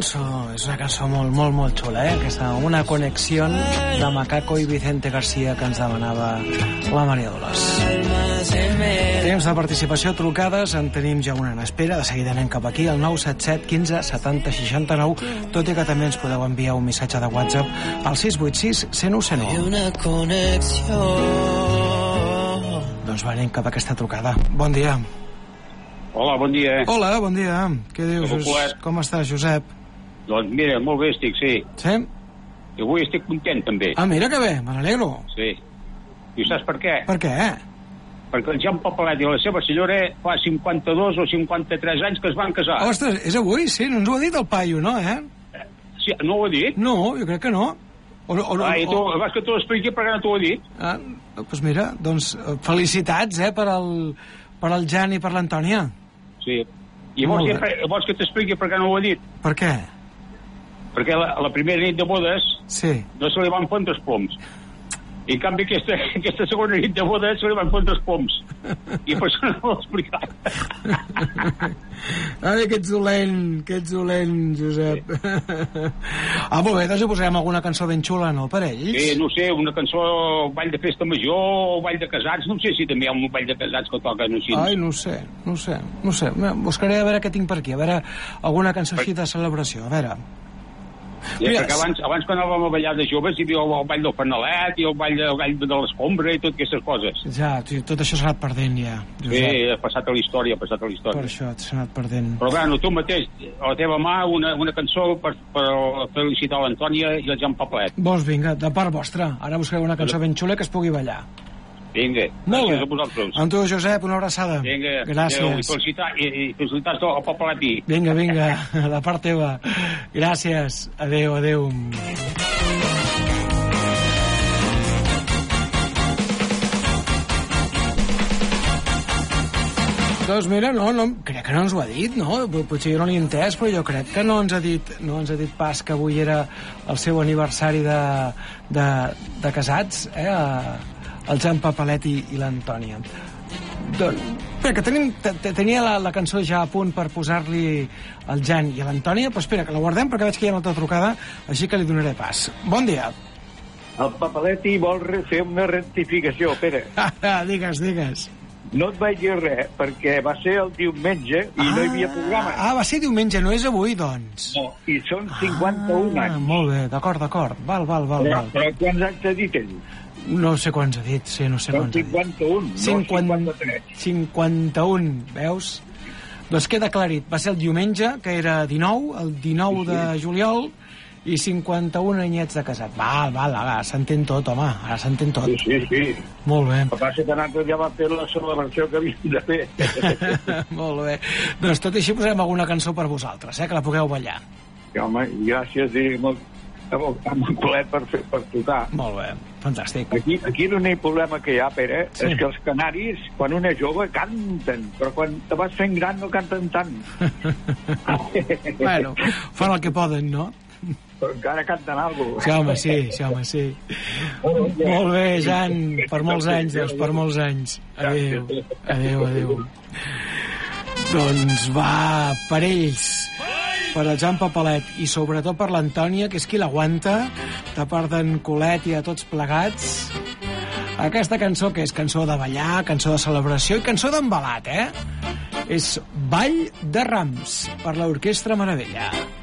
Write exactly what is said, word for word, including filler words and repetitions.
cançó és una cançó molt, molt, molt xula, eh? Aquesta, una connexió de Macaco i Vicente García que ens demanava la Maria Dolors. Temps de participació, trucades, en tenim ja una en espera. De seguida anem cap aquí, al nou set set quinze setanta seixanta nou, tot i que també ens podeu enviar un missatge de WhatsApp al sis vuit sis cent u cent u. Una connexió. Doncs va, anem cap a aquesta trucada. Bon dia. Hola, bon dia. Hola, bon dia. Què dius? Josep. Com estàs, Josep? Doncs mira, molt bé estic, sí. Sí? I avui estic content, també. Ah, mira que bé, me n'alegro. Sí. I saps per què? Per què? Perquè el Jan Papalet i la seva senyora fa cinquanta-dos o cinquanta-tres anys que es van casar. Ostres, és avui? Sí, no ens ho ha dit el paio, no, eh? Sí, no ho ha dit? No, jo crec que no. O, o, ah, i tu, o... vas que t'ho expliqui perquè no t'ho ha dit. Ah, doncs mira, doncs felicitats, eh, per el, per el Jan i per l'Antònia. Sí. I vols, que, vols que t'expliqui per què no ho ha dit? Per què? Perquè la, la primera nit de bodes sí. no se li van fotre els poms. I en canvi aquesta, aquesta segona nit de bodes se li van fotre els poms. I per això no l'he explicat. Ai, que ets dolent, que ets dolent, Josep. Sí. Ah, molt bé, doncs hi posarem alguna cançó ben xula, no, per ells? Sí, no sé, una cançó, ball de festa major, o ball de casats, no sé si també hi ha un ball de casats que toca, no sé. Ai, no sé, no sé, no sé. Buscaré a veure què tinc per aquí, a veure alguna cançó així de celebració, a veure. Ja, Mira, perquè abans, abans quan anàvem a ballar de joves hi havia el ball del Panalet i el ball de, el ball de l'escombra i totes aquestes coses. Ja, tot això s'ha anat perdent ja. Sí, ha passat a la història, ha passat a la història. Per això s'ha anat perdent. Però bueno, tu mateix, a la teva mà, una, una cançó per, per felicitar l'Antònia i el Jan Papalet. Vols, vinga, de part vostra. Ara buscaré una cançó ben xula que es pugui ballar. Vinga, molt bé. A vosaltres. Amb tu, Josep, una abraçada. Vinga, gràcies. Adéu, i, felicitar, i, i felicitats al Papalet. Vinga, vinga, de part teva. Gràcies. Adéu, adéu. Doncs mira, no, no, crec que no ens ho ha dit, no? Potser jo no l'he entès, però jo crec que no ens ha dit, no ens ha dit pas que avui era el seu aniversari de, de, de casats, eh? El Jan Papalet i, i l'Antònia. Doncs, espera, que tenim, tenia la, la cançó ja a punt per posar-li al Jan i a l'Antònia, però espera, que la guardem perquè veig que hi ha una altra trucada, així que li donaré pas. Bon dia. El Papaletti vol fer una rectificació, Pere. digues, digues. No et vaig dir res, perquè va ser el diumenge i ah, no hi havia programa. Ah, va ser diumenge, no és avui, doncs. No, i són cinquanta-un ah, anys. Molt bé, d'acord, d'acord. Val, val, val, però, val. Però quants anys ha dit ell? No sé quants ha dit, sí, no sé quants ha dit. cinquanta-un, no cinquanta-tres. cinquanta-un, veus? Doncs queda aclarit, va ser el diumenge, que era dinou, el dinou sí, sí. de juliol, i cinquanta-un anyets de casat. Val, val, ara s'entén tot, home, ara s'entén tot. Sí, sí, sí. Molt bé. El que passa que nosaltres ja va fer la celebració que havíem de fer. Molt bé. Doncs tot i així posarem alguna cançó per vosaltres, eh, que la pugueu ballar. Sí, home, gràcies i molt, amb un plet per, fer, per tocar. Molt bé, fantàstic. Aquí, aquí l'únic problema que hi ha, Pere, sí. és que els canaris, quan un és jove, canten, però quan te vas fent gran no canten tant. Bueno, fan el que poden, no? Però encara canten alguna cosa. Sí, home, sí, sí, home, sí. Molt bé, Jan, per molts anys, doncs, per molts anys. Adéu, adéu, adéu. Doncs va, per ells, per el Jan Papalet i sobretot per l'Antònia, que és qui l'aguanta, de part d'en Colet i a tots plegats, aquesta cançó que és cançó de ballar, cançó de celebració i cançó d'embalat, eh? És Ball de Rams, per l'Orquestra Meravella.